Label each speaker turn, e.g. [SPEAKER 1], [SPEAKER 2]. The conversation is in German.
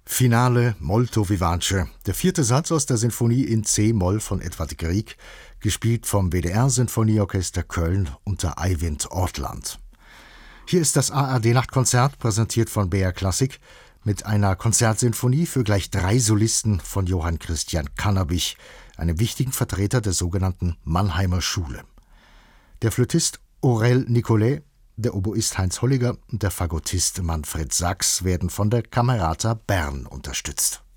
[SPEAKER 1] Finale molto vivace, der vierte Satz aus der Sinfonie in C-Moll von Edvard Grieg, gespielt vom WDR-Sinfonieorchester Köln unter Eivind Ortland. Hier ist das ARD-Nachtkonzert, präsentiert von BR Klassik, mit einer Konzertsinfonie für gleich 3 Solisten von Johann Christian Cannabich, einem wichtigen Vertreter der sogenannten Mannheimer Schule. Der Flötist Aurel Nicolet, der Oboist Heinz Holliger und der Fagottist Manfred Sachs werden von der Camerata Bern unterstützt.